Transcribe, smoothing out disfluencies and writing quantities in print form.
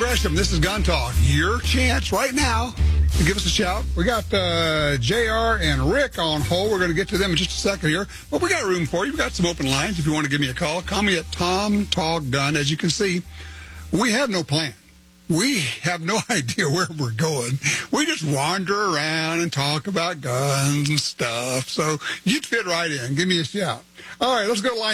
Gresham. This is Gun Talk. Your chance right now to give us a shout. We got JR and Rick on hold. We're going to get to them in just a second here. But we got room for you. We've got some open lines if you want to give me a call. Call me at Tom Talk Gun. As you can see, we have no plan. We have no idea where we're going. We just wander around and talk about guns and stuff. So you'd fit right in. Give me a shout. All right, let's go to line